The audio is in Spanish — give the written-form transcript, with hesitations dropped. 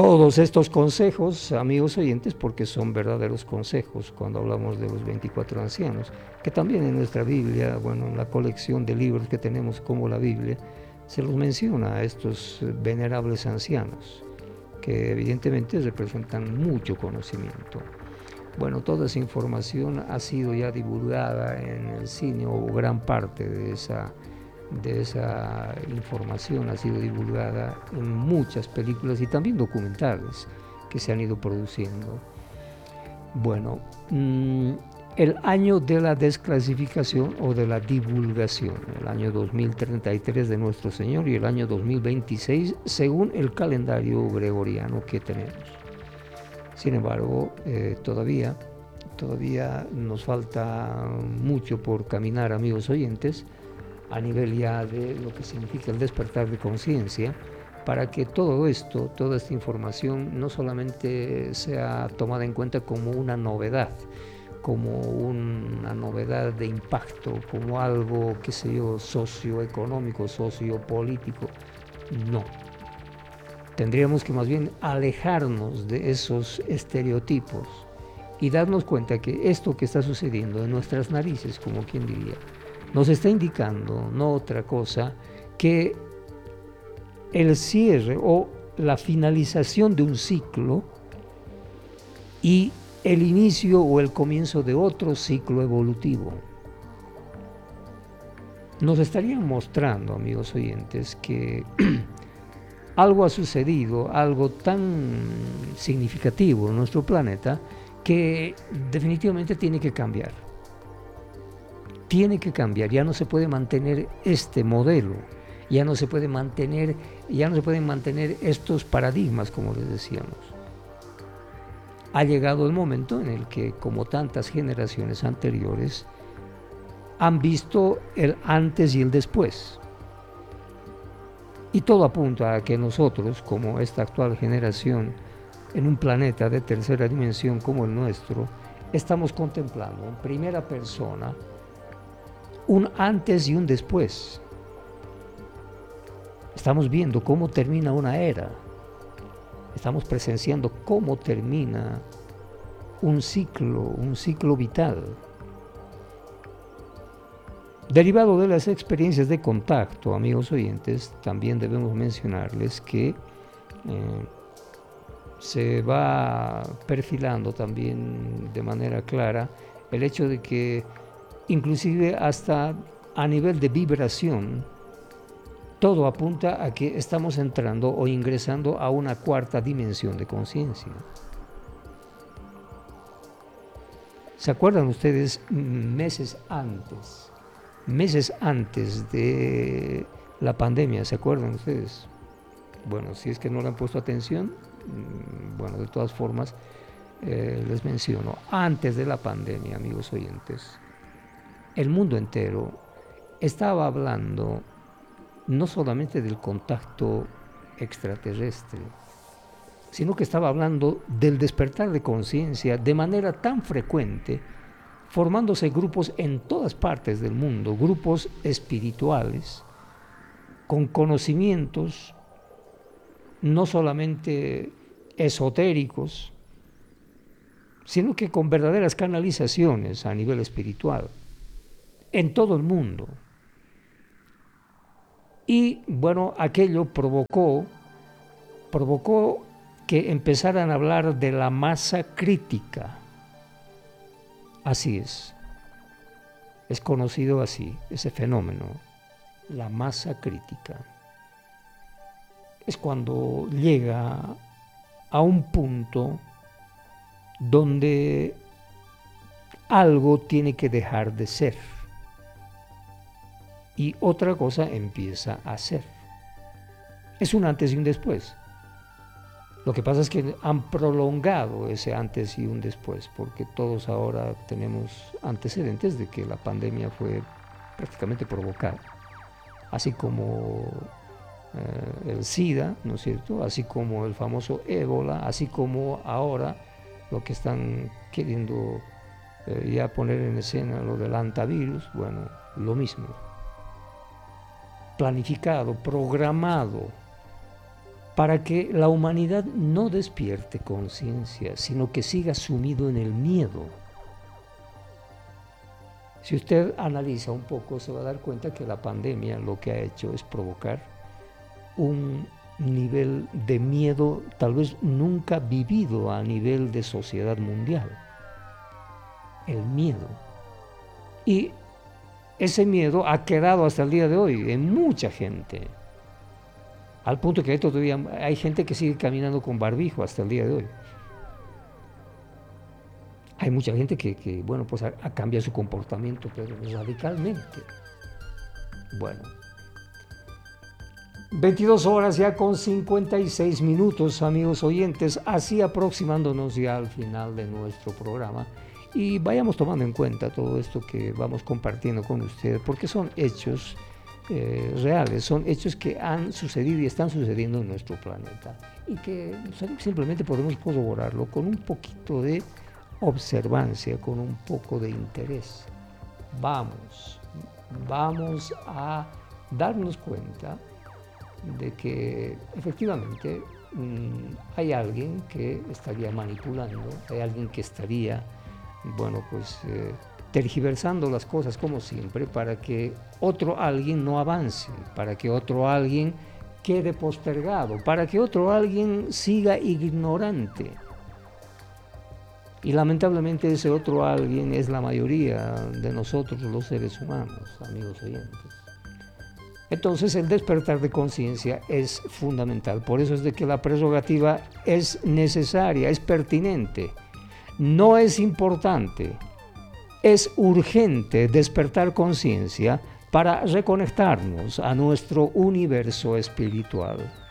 todos estos consejos, amigos oyentes, porque son verdaderos consejos cuando hablamos de los 24 ancianos, que también en nuestra Biblia, bueno, en la colección de libros que tenemos como la Biblia, se los menciona a estos venerables ancianos, que evidentemente representan mucho conocimiento. Bueno, toda esa información ha sido ya divulgada en el cine, o gran parte de esa información ha sido divulgada en muchas películas y también documentales que se han ido produciendo. Bueno, el año de la desclasificación o de la divulgación, el año 2033 de nuestro Señor y el año 2026 según el calendario gregoriano que tenemos. Sin embargo, todavía nos falta mucho por caminar, amigos oyentes, a nivel ya de lo que significa el despertar de conciencia, para que todo esto, toda esta información no solamente sea tomada en cuenta como una novedad de impacto, como algo, qué sé yo, socioeconómico, sociopolítico. No. Tendríamos que más bien alejarnos de esos estereotipos y darnos cuenta que esto que está sucediendo en nuestras narices, como quien diría, nos está indicando no otra cosa que el cierre o la finalización de un ciclo y el inicio o el comienzo de otro ciclo evolutivo. Nos estarían mostrando, amigos oyentes, que algo ha sucedido, algo tan significativo en nuestro planeta que definitivamente tiene que cambiar. Tiene que cambiar, ya no se puede mantener este modelo, ya no se pueden mantener estos paradigmas, como les decíamos. Ha llegado el momento en el que, como tantas generaciones anteriores, han visto el antes y el después. Y todo apunta a que nosotros, como esta actual generación, en un planeta de tercera dimensión como el nuestro, estamos contemplando en primera persona un antes y un después. Estamos viendo cómo termina una era. Estamos presenciando cómo termina un ciclo vital. Derivado de las experiencias de contacto, amigos oyentes, también debemos mencionarles que se va perfilando también de manera clara el hecho de que inclusive hasta a nivel de vibración, todo apunta a que estamos entrando o ingresando a una cuarta dimensión de conciencia. ¿Se acuerdan ustedes meses antes de la pandemia? ¿Se acuerdan ustedes? Bueno, si es que no le han puesto atención, bueno, de todas formas, les menciono, antes de la pandemia, amigos oyentes, el mundo entero estaba hablando no solamente del contacto extraterrestre, sino que estaba hablando del despertar de conciencia de manera tan frecuente, formándose grupos en todas partes del mundo, grupos espirituales, con conocimientos no solamente esotéricos, sino que con verdaderas canalizaciones a nivel espiritual, en todo el mundo. Y bueno, aquello provocó que empezaran a hablar de la masa crítica. Así es conocido así, ese fenómeno, la masa crítica. Es cuando llega a un punto donde algo tiene que dejar de ser y otra cosa empieza a ser. Es un antes y un después. Lo que pasa es que han prolongado ese antes y un después, porque todos ahora tenemos antecedentes de que la pandemia fue prácticamente provocada, así como el SIDA, ¿no es cierto?, así como el famoso ébola, así como ahora lo que están queriendo ya poner en escena, lo del antivirus. Bueno, lo mismo, planificado, programado, para que la humanidad no despierte conciencia, sino que siga sumido en el miedo. Si usted analiza un poco, se va a dar cuenta que la pandemia lo que ha hecho es provocar un nivel de miedo tal vez nunca vivido a nivel de sociedad mundial. El miedo. Y ese miedo ha quedado hasta el día de hoy en mucha gente. Al punto que todavía hay gente que sigue caminando con barbijo hasta el día de hoy. Hay mucha gente que bueno, pues ha cambiado su comportamiento, pero radicalmente. Bueno. 22 horas ya con 56 minutos, amigos oyentes, así aproximándonos ya al final de nuestro programa. Y vayamos tomando en cuenta todo esto que vamos compartiendo con ustedes, porque son hechos reales, son hechos que han sucedido y están sucediendo en nuestro planeta y que simplemente podemos corroborarlo con un poquito de observancia, con un poco de interés. Vamos a darnos cuenta de que efectivamente hay alguien que estaría manipulando, hay alguien que estaría, bueno, pues tergiversando las cosas como siempre para que otro alguien no avance, para que otro alguien quede postergado, para que otro alguien siga ignorante. Y lamentablemente ese otro alguien es la mayoría de nosotros los seres humanos, amigos oyentes. Entonces el despertar de conciencia es fundamental, por eso es de que la prerrogativa es necesaria, es pertinente, no es importante. Es urgente despertar conciencia para reconectarnos a nuestro universo espiritual.